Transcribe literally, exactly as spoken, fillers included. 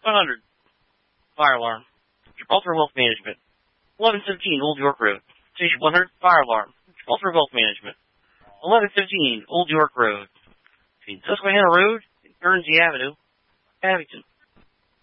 one hundred, fire alarm. Gibraltar Wealth Management. eleven fifteen, Old York Road. Station one hundred, fire alarm. Gibraltar Wealth Management. eleven fifteen, Old York Road. Susquehanna Road, Guernsey Avenue, Abington.